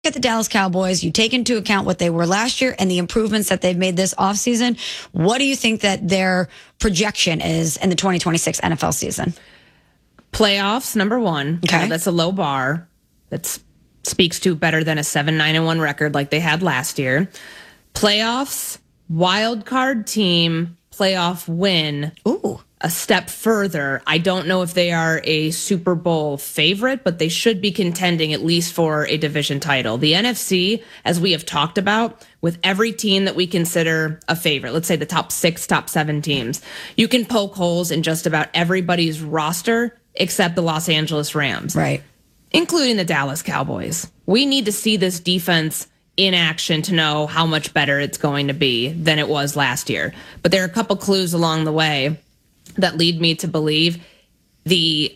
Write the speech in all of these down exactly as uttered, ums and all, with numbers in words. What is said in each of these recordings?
at the Dallas Cowboys, you take into account what they were last year and the improvements that they've made this offseason, what do you think that their projection is in the twenty twenty-six N F L season? Playoffs, number one. Okay. Uh, that's a low bar. That speaks to better than a seven nine and one record like they had last year. Playoffs, wild card team, playoff win. Ooh. A step further. I don't know if they are a Super Bowl favorite, but they should be contending at least for a division title. The N F C, as we have talked about, with every team that we consider a favorite, let's say the top six, top seven teams, you can poke holes in just about everybody's roster except the Los Angeles Rams. Right. Including the Dallas Cowboys. We need to see this defense in action to know how much better it's going to be than it was last year. But there are a couple clues along the way that lead me to believe the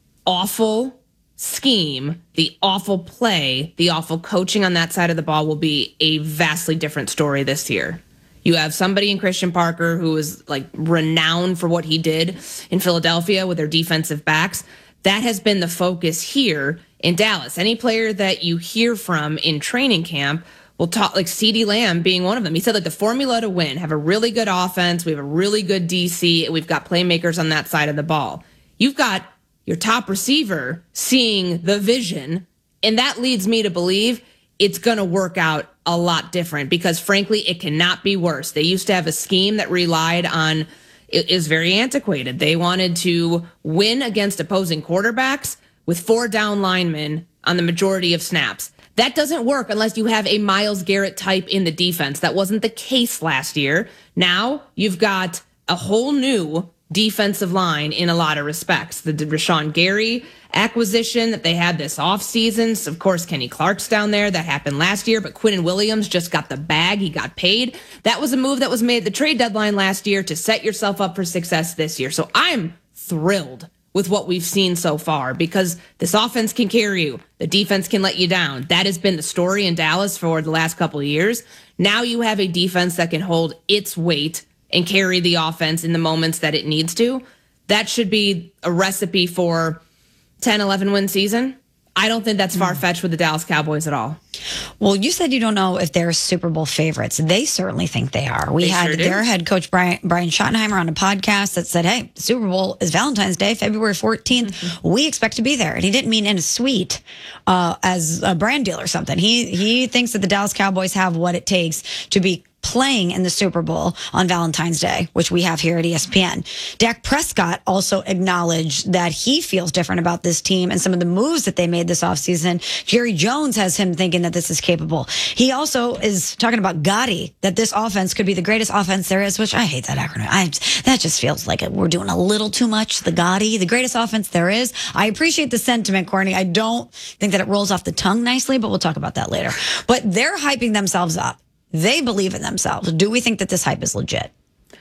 awful scheme, the awful play, the awful coaching on that side of the ball will be a vastly different story this year. You have somebody in Christian Parker who is like renowned for what he did in Philadelphia with their defensive backs. That has been the focus here in Dallas. Any player that you hear from in training camp will talk, like CeeDee Lamb being one of them. He said, like, the formula to win, have a really good offense, we have a really good D C, and we've got playmakers on that side of the ball. You've got your top receiver seeing the vision, and that leads me to believe it's going to work out a lot different because, frankly, it cannot be worse. They used to have a scheme that relied on, it is very antiquated. They wanted to win against opposing quarterbacks with four down linemen on the majority of snaps. That doesn't work unless you have a Myles Garrett type in the defense. That wasn't the case last year. Now you've got a whole new defensive line in a lot of respects. The Rashawn Gary acquisition that they had this offseason. So of course, Kenny Clark's down there. That happened last year, but Quinnen Williams just got the bag. He got paid. That was a move that was made at the trade deadline last year to set yourself up for success this year. So I'm thrilled with what we've seen so far because this offense can carry you. The defense can let you down. That has been the story in Dallas for the last couple of years. Now you have a defense that can hold its weight and carry the offense in the moments that it needs to. That should be a recipe for ten, eleven win season. I don't think that's far-fetched with the Dallas Cowboys at all. Well, you said you don't know if they're Super Bowl favorites. They certainly think they are. We They had sure do. their head coach, Brian, Brian Schottenheimer, on a podcast that said, hey, the Super Bowl is Valentine's Day, February fourteenth. Mm-hmm. We expect to be there. And he didn't mean in a suite uh, as a brand deal or something. He, he thinks that the Dallas Cowboys have what it takes to be playing in the Super Bowl on Valentine's Day, which we have here at E S P N. Dak Prescott also acknowledged that he feels different about this team and some of the moves that they made this offseason. Jerry Jones has him thinking that this is capable. He also is talking about Gotti, that this offense could be the greatest offense there is, which I hate that acronym. I, that just feels like we're doing a little too much. The Gotti, the greatest offense there is. I appreciate the sentiment, Courtney. I don't think that it rolls off the tongue nicely, but we'll talk about that later. But they're hyping themselves up. They believe in themselves. Do we think that this hype is legit?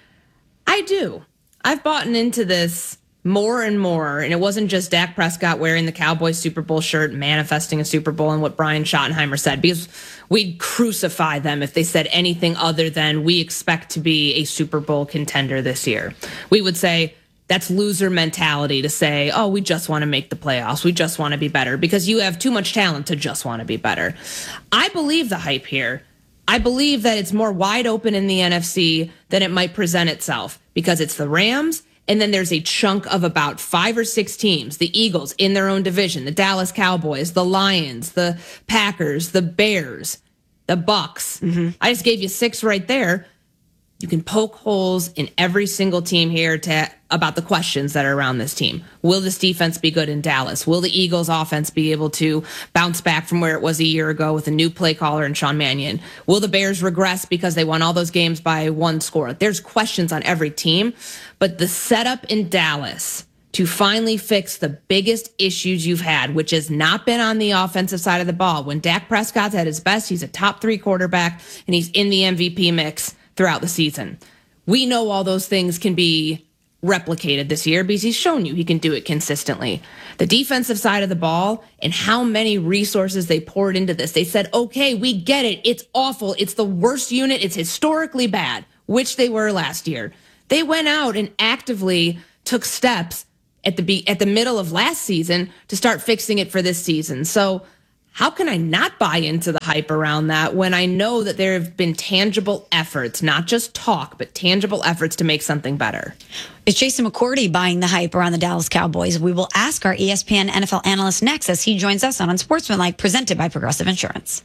I do. I've bought into this more and more, and it wasn't just Dak Prescott wearing the Cowboys Super Bowl shirt, manifesting a Super Bowl, and what Brian Schottenheimer said, because we'd crucify them if they said anything other than we expect to be a Super Bowl contender this year. We would say that's loser mentality to say, oh, we just want to make the playoffs. We just want to be better, because you have too much talent to just want to be better. I believe the hype here. I believe that it's more wide open in the N F C than it might present itself because it's the Rams, and then there's a chunk of about five or six teams, the Eagles in their own division, the Dallas Cowboys, the Lions, the Packers, the Bears, the Bucks. Mm-hmm. I just gave you six right there. You can poke holes in every single team here to about the questions that are around this team. Will this defense be good in Dallas? Will the Eagles offense be able to bounce back from where it was a year ago with a new play caller and Sean Mannion? Will the Bears regress because they won all those games by one score? There's questions on every team, but the setup in Dallas to finally fix the biggest issues you've had, which has not been on the offensive side of the ball. When Dak Prescott's at his best, he's a top three quarterback and he's in the M V P mix throughout the season. We know all those things can be replicated this year because he's shown you he can do it consistently. The defensive side of the ball and how many resources they poured into this. They said, okay, we get it. It's awful. It's the worst unit. It's historically bad, which they were last year. They went out and actively took steps at the be- at the middle of last season to start fixing it for this season. So how can I not buy into the hype around that when I know that there have been tangible efforts, not just talk, but tangible efforts to make something better? Is Jason McCourty buying the hype around the Dallas Cowboys? We will ask our E S P N N F L analyst next as he joins us on Unsportsmanlike, presented by Progressive Insurance.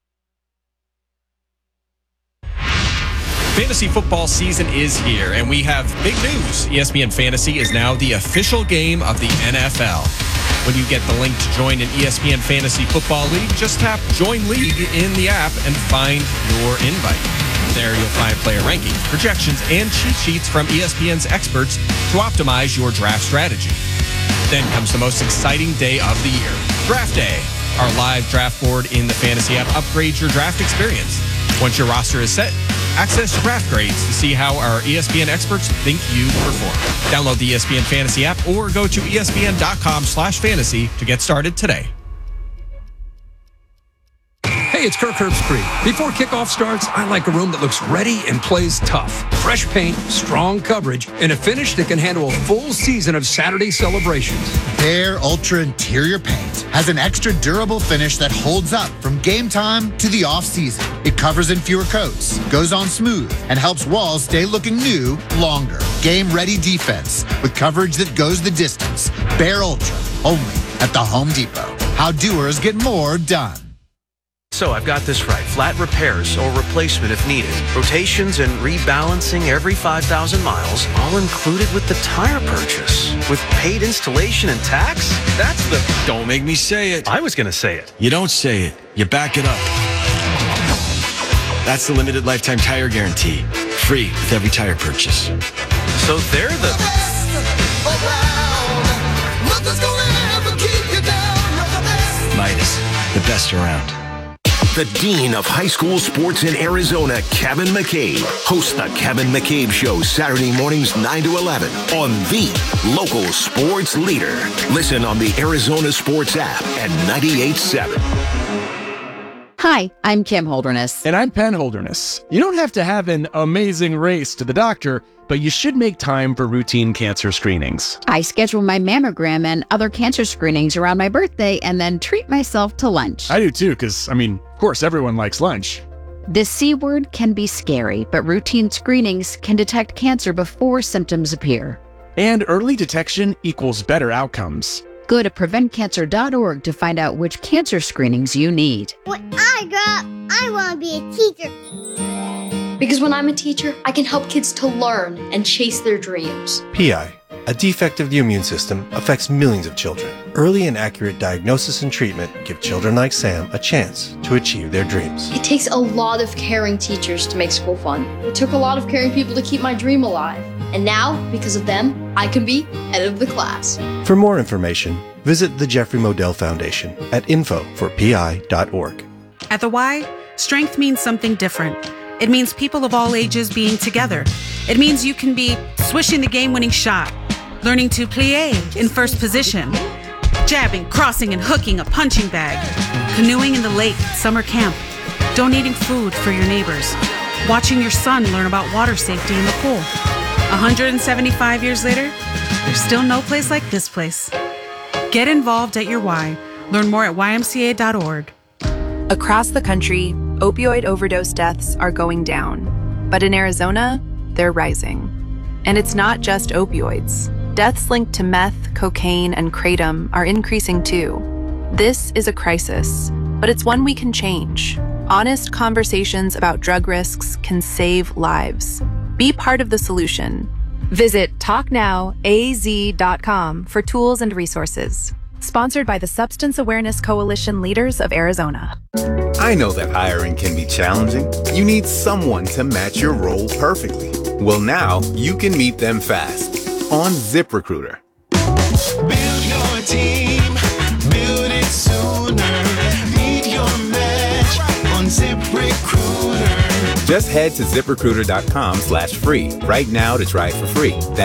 Fantasy football season is here, and we have big news. E S P N Fantasy is now the official game of the N F L. When you get the link to join an E S P N Fantasy Football League, just tap Join League in the app and find your invite. There you'll find player rankings, projections, and cheat sheets from E S P N's experts to optimize your draft strategy. Then comes the most exciting day of the year, Draft Day. Our live draft board in the Fantasy app upgrades your draft experience. Once your roster is set, access draft grades to see how our E S P N experts think you perform. Download the E S P N Fantasy app or go to E S P N dot com slash fantasy to get started today. Hey, it's Kirk Herbstreit. Before kickoff starts, I like a room that looks ready and plays tough. Fresh paint, strong coverage, and a finish that can handle a full season of Saturday celebrations. Behr Ultra Interior Paint has an extra durable finish that holds up from game time to the off-season. It covers in fewer coats, goes on smooth, and helps walls stay looking new longer. Game-ready defense with coverage that goes the distance. Behr Ultra, only at the Home Depot. How doers get more done. So I've got this right. Flat repairs or replacement if needed. Rotations and rebalancing every five thousand miles, all included with the tire purchase. With paid installation and tax? That's the... Don't make me say it. I was going to say it. You don't say it. You back it up. That's the limited lifetime tire guarantee. Free with every tire purchase. So they're the... best around. Nothing's gonna ever keep you down. You're the best. Midas, the best around. The Dean of High School Sports in Arizona, Kevin McCabe, hosts the Kevin McCabe Show Saturday mornings nine to eleven on the local sports leader. Listen on the Arizona Sports app and ninety-eight point seven. Hi, I'm Kim Holderness. And I'm Penn Holderness. You don't have to have an amazing race to the doctor, but you should make time for routine cancer screenings. I schedule my mammogram and other cancer screenings around my birthday and then treat myself to lunch. I do too, because, I mean, of course, everyone likes lunch. The C word can be scary, but routine screenings can detect cancer before symptoms appear. And early detection equals better outcomes. Go to prevent cancer dot org to find out which cancer screenings you need. When I grow up, I want to be a teacher. Because when I'm a teacher, I can help kids to learn and chase their dreams. P I, a defect of the immune system, affects millions of children. Early and accurate diagnosis and treatment give children like Sam a chance to achieve their dreams. It takes a lot of caring teachers to make school fun. It took a lot of caring people to keep my dream alive. And now, because of them, I can be head of the class. For more information, visit the Jeffrey Modell Foundation at info for P I dot org. At the Y, strength means something different. It means people of all ages being together. It means you can be swishing the game-winning shot, learning to plie in first position, jabbing, crossing, and hooking a punching bag, canoeing in the lake at summer camp, donating food for your neighbors, watching your son learn about water safety in the pool. one hundred seventy-five years later, there's still no place like this place. Get involved at your Y. Learn more at Y M C A dot org. Across the country, opioid overdose deaths are going down. But in Arizona, they're rising. And it's not just opioids. Deaths linked to meth, cocaine, and kratom are increasing too. This is a crisis, but it's one we can change. Honest conversations about drug risks can save lives. Be part of the solution. Visit talk now A Z dot com for tools and resources. Sponsored by the Substance Awareness Coalition Leaders of Arizona. I know that hiring can be challenging. You need someone to match your role perfectly. Well, now you can meet them fast on ZipRecruiter. Build your team, build it sooner. Meet your match on ZipRecruiter. Just head to ZipRecruiter dot com slash free right now to try it for free. That's